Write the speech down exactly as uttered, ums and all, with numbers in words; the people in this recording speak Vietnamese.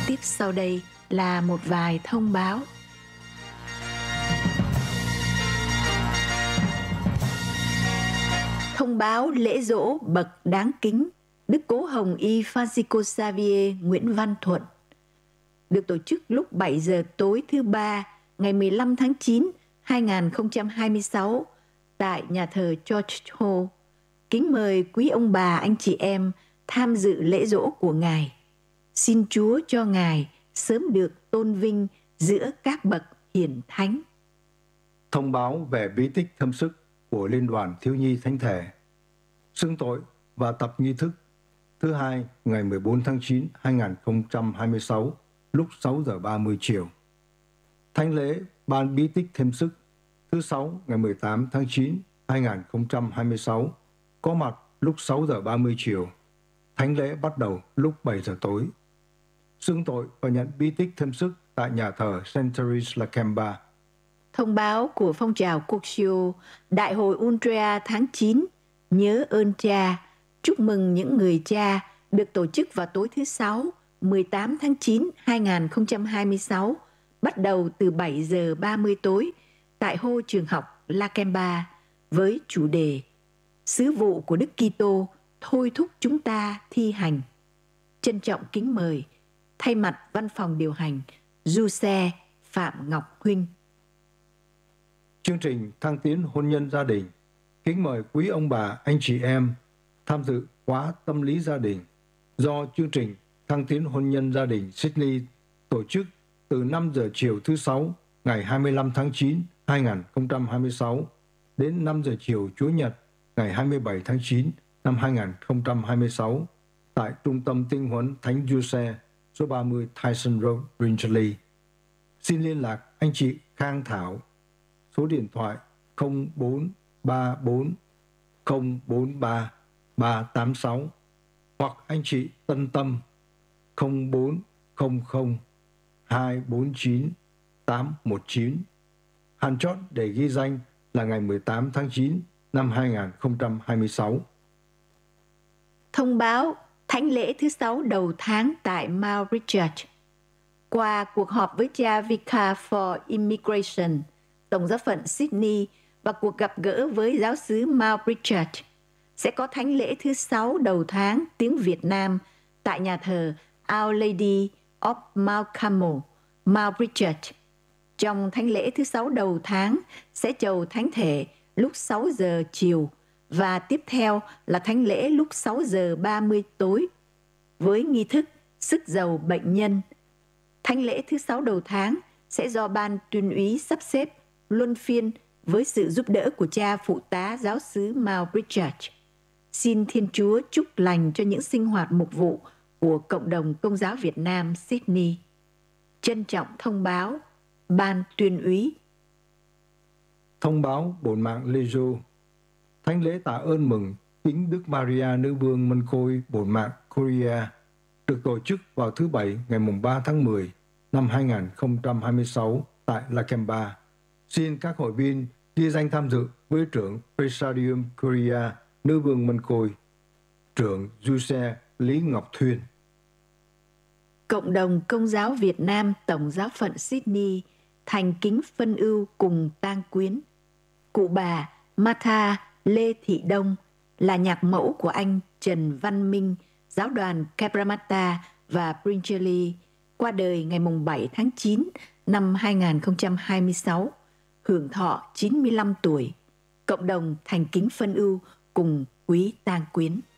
Tiếp sau đây là một vài thông báo. Thông báo lễ giỗ bậc đáng kính Đức Cố Hồng Y Francisco Xavier Nguyễn Văn Thuận được tổ chức lúc bảy giờ tối thứ ba ngày mười lăm tháng chín hai nghìn không trăm hai mươi sáu tại nhà thờ George Hall. Kính mời quý ông bà anh chị em tham dự lễ giỗ của Ngài. Xin Chúa cho Ngài sớm được tôn vinh giữa các bậc hiển thánh. Thông báo về bí tích thâm sức của Liên đoàn Thiếu nhi Thánh thể. Xưng tội và tập nghi thức thứ hai ngày mười bốn tháng chín hai nghìn không trăm hai mươi sáu lúc sáu giờ ba mươi chiều. Thánh lễ ban bí tích thêm sức thứ sáu ngày mười tám tháng chín hai nghìn không trăm hai mươi sáu có mặt lúc sáu giờ ba mươi chiều. Thánh lễ bắt đầu lúc bảy giờ tối. Xưng tội và nhận bí tích thêm sức tại nhà thờ Saint Therese La Camba. Thông báo của phong trào Curcio, Đại hội Untrea tháng chín, nhớ ơn cha, chúc mừng những người cha được tổ chức vào tối thứ Sáu, mười tám tháng chín hai nghìn không trăm hai mươi sáu, bắt đầu từ bảy giờ ba mươi tối tại hô trường học La Camba với chủ đề Sứ vụ của Đức Kitô thôi thúc chúng ta thi hành. Trân trọng kính mời, thay mặt văn phòng điều hành, Giuse Phạm Ngọc Huynh. Chương trình thăng tiến hôn nhân gia đình. Kính mời quý ông bà, anh chị em tham dự khóa tâm lý gia đình do chương trình thăng tiến hôn nhân gia đình Sydney tổ chức từ năm giờ chiều thứ Sáu ngày hai mươi lăm tháng chín hai nghìn không trăm hai mươi sáu đến năm giờ chiều Chủ nhật ngày hai mươi bảy tháng chín năm hai nghìn không trăm hai mươi sáu tại Trung tâm Tinh huấn Thánh Giuse, số ba mươi Tyson Road, Brinkley. Xin liên lạc anh chị Khang Thảo, số điện thoại không bốn ba bốn không bốn ba ba tám sáu hoặc anh chị Tân Tâm không bốn không không hai bốn chín tám một chín. Hạn chót để ghi danh là ngày mười tám tháng chín năm hai nghìn không trăm hai mươi sáu. Thông báo thánh lễ thứ Sáu đầu tháng tại Mount Richard. Qua cuộc họp với cha Vicar for Immigration, Tổng giáo phận Sydney và cuộc gặp gỡ với giáo xứ Mount Richard, sẽ có thánh lễ thứ Sáu đầu tháng tiếng Việt Nam tại nhà thờ Our Lady of Mount Carmel, Mount Richard. Trong thánh lễ thứ Sáu đầu tháng sẽ chầu thánh thể lúc sáu giờ chiều và tiếp theo là thánh lễ lúc sáu giờ ba mươi tối với nghi thức sức dầu bệnh nhân. Thánh lễ thứ Sáu đầu tháng sẽ do ban tuyên úy sắp xếp luân phiên với sự giúp đỡ của cha phụ tá giáo xứ Mount Richard. Xin Thiên Chúa chúc lành cho những sinh hoạt mục vụ của Cộng đồng Công giáo Việt Nam Sydney. Trân trọng thông báo, ban tuyên úy. Thông báo bổn mạng Lê Dô. Thánh lễ tạ ơn mừng kính Đức Maria Nữ Vương Mân Khôi bổn mạng Korea được tổ chức vào thứ Bảy ngày ba tháng mười năm hai nghìn không trăm hai mươi sáu tại La Camba. Xin các hội viên ghi danh tham dự với trưởng Presidium Korea Nữ Vương Mân Khôi, trưởng Giuse Lý Ngọc Thuyên. Cộng đồng Công giáo Việt Nam Tổng giáo phận Sydney thành kính phân ưu cùng tang quyến. Cụ bà Martha Lê Thị Đông là nhạc mẫu của anh Trần Văn Minh, giáo đoàn Cabramatta và Brinkley, qua đời ngày bảy tháng chín năm hai nghìn không trăm hai mươi sáu, hưởng thọ chín mươi lăm tuổi. Cộng đồng thành kính phân ưu cùng quý tang quyến.